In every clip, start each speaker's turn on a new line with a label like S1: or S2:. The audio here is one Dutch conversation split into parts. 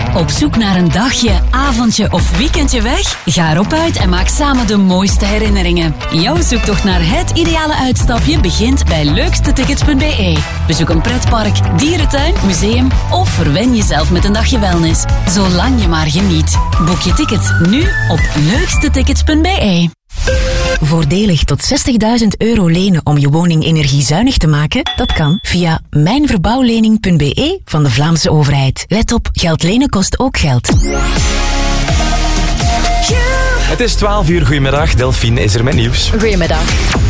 S1: Op zoek naar een dagje, avondje of weekendje weg? Ga erop uit en maak samen de mooiste herinneringen. Jouw zoektocht naar het ideale uitstapje begint bij leukstetickets.be. Bezoek een pretpark, dierentuin, museum of verwen jezelf met een dagje wellness. Zolang je maar geniet. Boek je ticket nu op leukstetickets.be. Voordelig tot €60.000 lenen om je woning energiezuinig te maken? Dat kan via mijnverbouwlening.be van de Vlaamse overheid. Let op, geld lenen kost ook geld.
S2: Het is 12 uur, goedemiddag. Delphine is er met nieuws.
S3: Goedemiddag.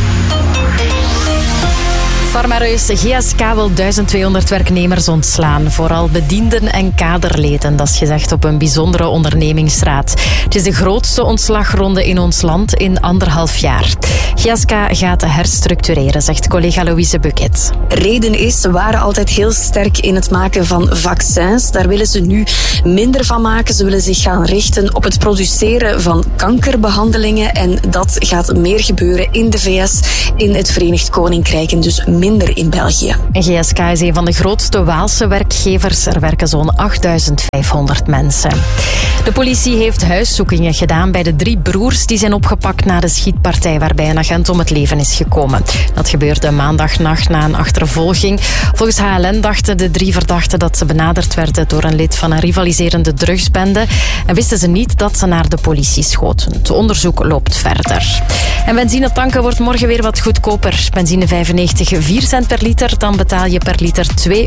S3: Farmareus GSK wil 1200 werknemers ontslaan. Vooral bedienden en kaderleden. Dat is gezegd op een bijzondere ondernemingsraad. Het is de grootste ontslagronde in ons land in 1,5 jaar. GSK gaat herstructureren, zegt collega Louise Bucket.
S4: Reden is, ze waren altijd heel sterk in het maken van vaccins. Daar willen ze nu minder van maken. Ze willen zich gaan richten op het produceren van kankerbehandelingen. En dat gaat meer gebeuren in de VS, in het Verenigd Koninkrijk en dus minder in België.
S3: GSK is een van de grootste Waalse werkgevers. Er werken zo'n 8500 mensen. De politie heeft huiszoekingen gedaan bij de 3 broers die zijn opgepakt na de schietpartij waarbij een agent om het leven is gekomen. Dat gebeurde maandagnacht na een achtervolging. Volgens HLN dachten de 3 verdachten dat ze benaderd werden door een lid van een rivaliserende drugsbende en wisten ze niet dat ze naar de politie schoten. Het onderzoek loopt verder. En benzine tanken wordt morgen weer wat goedkoper. Benzine 95 4 cent per liter, dan betaal je per liter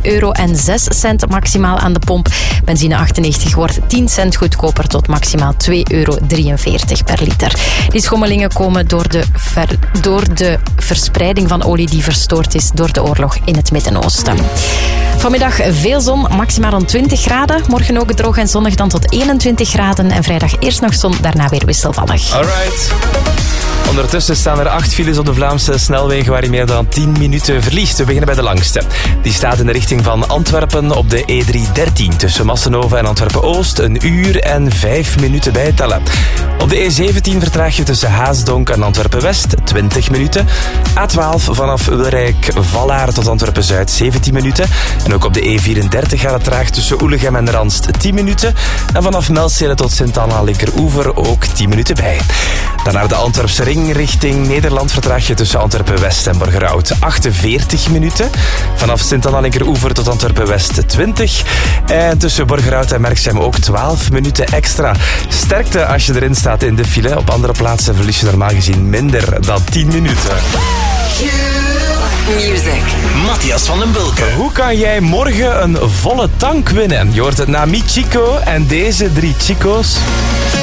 S3: €2,06 maximaal aan de pomp. Benzine 98 wordt 10 cent goedkoper tot maximaal €2,43 per liter. Die schommelingen komen door de verspreiding van olie die verstoord is door de oorlog in het Midden-Oosten. Vanmiddag veel zon, maximaal rond 20 graden. Morgen ook droog en zonnig, dan tot 21 graden. En vrijdag eerst nog zon, daarna weer wisselvallig.
S2: Alright. Ondertussen staan er 8 files op de Vlaamse snelwegen waar je meer dan 10 minuten verliest. We beginnen bij de langste. Die staat in de richting van Antwerpen op de E313. Tussen Massenhoven en Antwerpen-Oost 1 uur en 5 minuten bijtellen. Op de E17 vertraag je tussen Haasdonk en Antwerpen-West 20 minuten. A12 vanaf Wilrijk-Vallaar tot Antwerpen-Zuid 17 minuten. En ook op de E34 gaat het traag tussen Oelegem en Randst 10 minuten. En vanaf Melstede tot Sint-Anna Linkeroever ook 10 minuten bij. Dan naar de Antwerpse ring richting Nederland vertraag je tussen Antwerpen-West en Borgerhout 48 minuten. Vanaf Sint-Anna Linkeroever tot Antwerpen-West 20. En tussen Borgerhout en Merksem ook 12 minuten extra. Sterkte als je erin staat in de file. Op andere plaatsen verlies je normaal gezien minder dan 10 minuten.
S5: Music. Matthias van den Bulke.
S2: Hoe kan jij morgen een volle tank winnen? Je hoort het na Mi Chico en deze 3 Chico's.